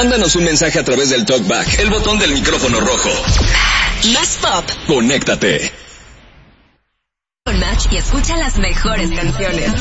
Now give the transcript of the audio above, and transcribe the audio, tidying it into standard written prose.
Mándanos un mensaje a través del TalkBack, el botón del micrófono rojo. Más pop. Conéctate. Con Match y escucha las mejores canciones.